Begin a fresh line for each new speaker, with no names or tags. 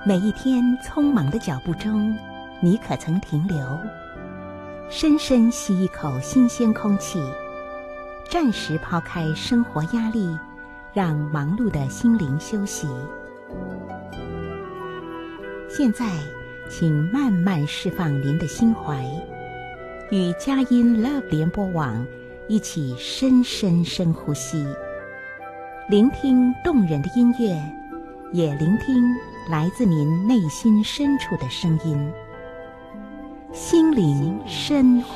每一天匆忙的脚步中，你可曾停留，深深吸一口新鲜空气，暂时抛开生活压力，让忙碌的心灵休息。现在，请慢慢释放您的心怀，与佳音 Love 联播网一起深呼吸，聆听动人的音乐，也聆听来自您内心深处的声音，心灵深